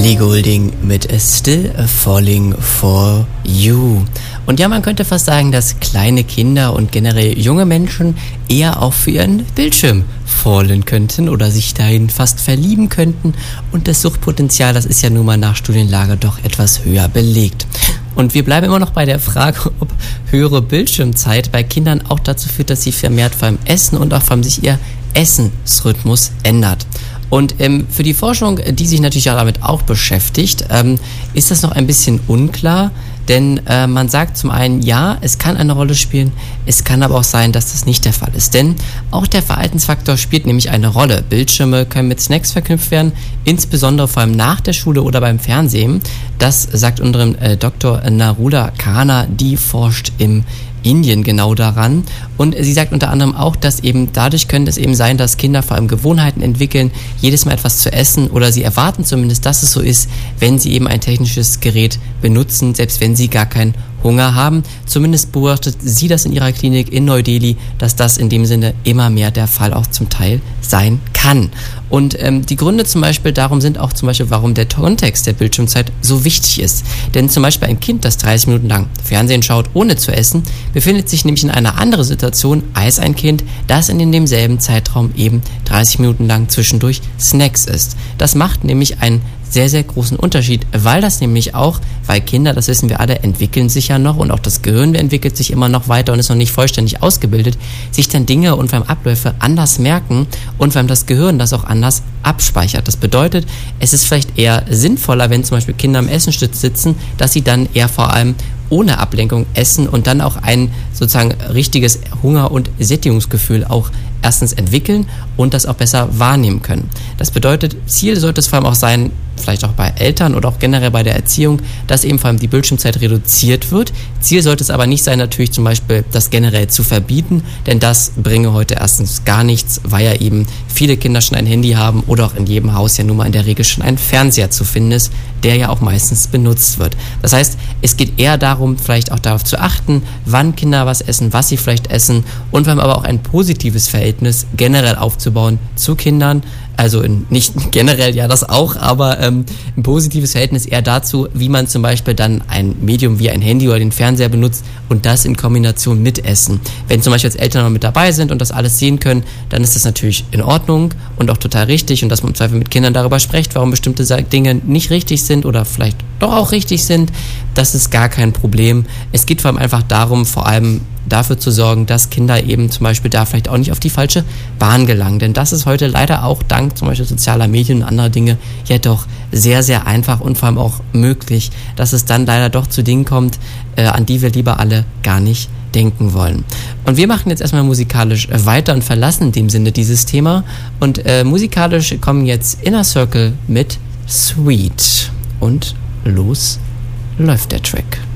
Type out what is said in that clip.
Ellie Goulding mit Still Falling for You. Und ja, man könnte fast sagen, dass kleine Kinder und generell junge Menschen eher auch für ihren Bildschirm fallen könnten oder sich dahin fast verlieben könnten. Und das Suchtpotenzial, das ist ja nun mal nach Studienlage doch etwas höher belegt. Und wir bleiben immer noch bei der Frage, ob höhere Bildschirmzeit bei Kindern auch dazu führt, dass sie vermehrt vor allem essen und auch vor allem sich ihr Essensrhythmus ändert. Und für die Forschung, die sich natürlich damit auch beschäftigt, ist das noch ein bisschen unklar, denn man sagt zum einen, ja, es kann eine Rolle spielen, es kann aber auch sein, dass das nicht der Fall ist. Denn auch der Verhaltensfaktor spielt nämlich eine Rolle. Bildschirme können mit Snacks verknüpft werden, insbesondere vor allem nach der Schule oder beim Fernsehen. Das sagt unserem Dr. Narula Khana, die forscht im Indien genau daran. Und sie sagt unter anderem auch, dass eben dadurch könnte es eben sein, dass Kinder vor allem Gewohnheiten entwickeln, jedes Mal etwas zu essen, oder sie erwarten zumindest, dass es so ist, wenn sie eben ein technisches Gerät benutzen, selbst wenn sie gar keinen Hunger haben. Zumindest beobachtet sie das in ihrer Klinik in Neu-Delhi, dass das in dem Sinne immer mehr der Fall auch zum Teil sein kann. Und die Gründe zum Beispiel darum sind auch zum Beispiel, warum der Kontext der Bildschirmzeit so wichtig ist. Denn zum Beispiel ein Kind, das 30 Minuten lang Fernsehen schaut, ohne zu essen, befindet sich nämlich in einer anderen Situation als ein Kind, das in demselben Zeitraum eben 30 Minuten lang zwischendurch Snacks isst. Das macht nämlich einen sehr, sehr großen Unterschied, weil Kinder, das wissen wir alle, entwickeln sich ja noch, und auch das Gehirn entwickelt sich immer noch weiter und ist noch nicht vollständig ausgebildet, sich dann Dinge und vor allem Abläufe anders merken und vor allem das Gehirn das auch anders abspeichert. Das bedeutet, es ist vielleicht eher sinnvoller, wenn zum Beispiel Kinder am Essenstisch sitzen, dass sie dann eher vor allem ohne Ablenkung essen und dann auch ein sozusagen richtiges Hunger- und Sättigungsgefühl auch erstens entwickeln und das auch besser wahrnehmen können. Das bedeutet, Ziel sollte es vor allem auch sein, vielleicht auch bei Eltern oder auch generell bei der Erziehung, dass eben vor allem die Bildschirmzeit reduziert wird. Ziel sollte es aber nicht sein, natürlich zum Beispiel das generell zu verbieten, denn das bringe heute erstens gar nichts, weil ja eben viele Kinder schon ein Handy haben oder auch in jedem Haus ja nun mal in der Regel schon ein Fernseher zu finden ist, der ja auch meistens benutzt wird. Das heißt, es geht eher darum, vielleicht auch darauf zu achten, wann Kinder was essen, was sie vielleicht essen, und vor allem aber auch ein positives Verhältnis generell aufzubauen zu Kindern. Also nicht generell, ja, das auch, aber ein positives Verhältnis eher dazu, wie man zum Beispiel dann ein Medium wie ein Handy oder den Fernseher benutzt und das in Kombination mit Essen. Wenn zum Beispiel jetzt Eltern noch mit dabei sind und das alles sehen können, dann ist das natürlich in Ordnung und auch total richtig, und dass man im Zweifel mit Kindern darüber spricht, warum bestimmte Dinge nicht richtig sind oder vielleicht doch auch richtig sind, das ist gar kein Problem. Es geht vor allem einfach darum, vor allem dafür zu sorgen, dass Kinder eben zum Beispiel da vielleicht auch nicht auf die falsche Bahn gelangen. Denn das ist heute leider auch dank zum Beispiel sozialer Medien und anderer Dinge ja doch sehr, sehr einfach und vor allem auch möglich, dass es dann leider doch zu Dingen kommt, an die wir lieber alle gar nicht denken wollen. Und wir machen jetzt erstmal musikalisch weiter und verlassen in dem Sinne dieses Thema. Und musikalisch kommen jetzt Inner Circle mit Sweet. Und los läuft der Track.